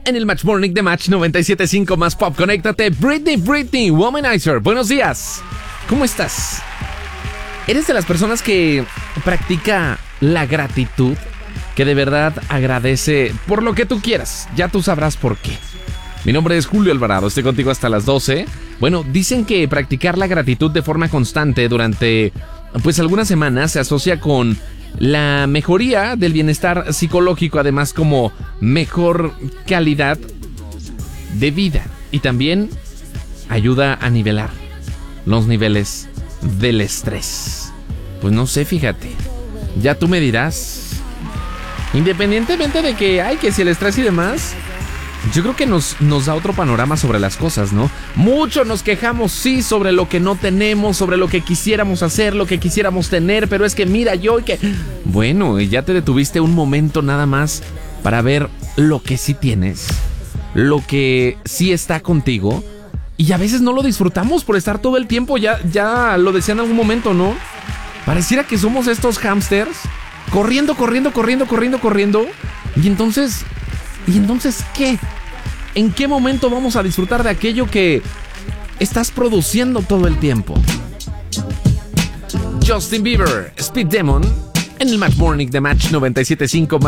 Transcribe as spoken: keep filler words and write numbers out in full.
En el Match Morning de Match noventa y siete punto cinco más Pop, conéctate. Britney, Britney, Womanizer. Buenos días. ¿Cómo estás? ¿Eres de las personas que practica la gratitud? Que de verdad agradece por lo que tú quieras. Ya tú sabrás por qué. Mi nombre es Julio Alvarado, estoy contigo hasta las doce. Bueno, dicen que practicar la gratitud de forma constante durante pues algunas semanas se asocia con la mejoría del bienestar psicológico, además como mejor calidad de vida, y también ayuda a nivelar los niveles del estrés. Pues no sé, fíjate, ya tú me dirás. Independientemente de que hay que si el estrés y demás, yo creo que nos, nos da otro panorama sobre las cosas, ¿no? Mucho nos quejamos, sí, sobre lo que no tenemos, sobre lo que quisiéramos hacer, lo que quisiéramos tener, pero es que mira yo y que... Bueno, ya te detuviste un momento nada más para ver lo que sí tienes, lo que sí está contigo, y a veces no lo disfrutamos por estar todo el tiempo, ya, ya lo decía en algún momento, ¿no? Pareciera que somos estos hámsters, corriendo, corriendo, corriendo, corriendo, corriendo, y entonces... ¿Y entonces qué? ¿En qué momento vamos a disfrutar de aquello que estás produciendo todo el tiempo? Justin Bieber, Speed Demon, en el Match Morning de Match noventa y siete punto cinco.